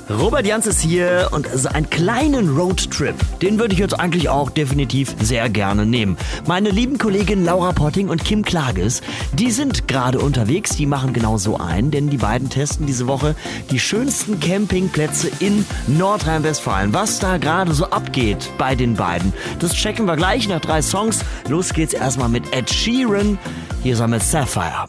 Robert Jans ist hier und so einen kleinen Roadtrip, den würde ich jetzt eigentlich auch definitiv sehr gerne nehmen. Meine lieben Kolleginnen Laura Potting und Kim Klages, die sind gerade unterwegs, die machen genau so einen, denn die beiden testen diese Woche die schönsten Campingplätze in Nordrhein-Westfalen. Was da gerade so abgeht bei den beiden, das checken wir gleich nach 3 Songs. Los geht's erstmal mit Ed Sheeran, hier ist er mit Sapphire.